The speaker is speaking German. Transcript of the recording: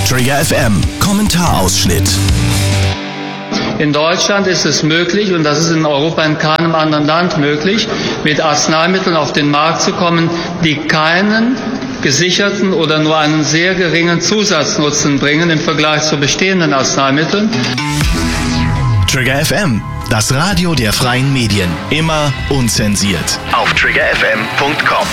Trigger FM Kommentarausschnitt. In Deutschland ist es möglich, und das ist in Europa in keinem anderen Land möglich, mit Arzneimitteln auf den Markt zu kommen, die keinen gesicherten oder nur einen sehr geringen Zusatznutzen bringen im Vergleich zu bestehenden Arzneimitteln. Trigger FM, das Radio der freien Medien. Immer unzensiert. Auf triggerfm.com.